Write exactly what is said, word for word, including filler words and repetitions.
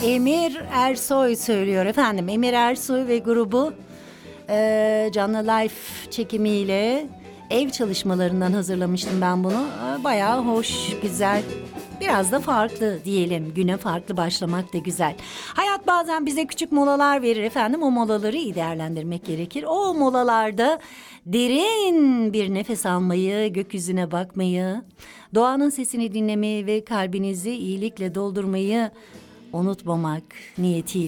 Emir Ersoy söylüyor efendim. Emir Ersoy ve grubu e, Canlı Life çekimiyle ev çalışmalarından hazırlamıştım ben bunu. E, bayağı hoş, güzel. Biraz da farklı diyelim. Güne farklı başlamak da güzel. Hayat bazen bize küçük molalar verir efendim. O molaları iyi değerlendirmek gerekir. O molalarda derin bir nefes almayı, gökyüzüne bakmayı, doğanın sesini dinlemeyi ve kalbinizi iyilikle doldurmayı unutmamak niyetiyle.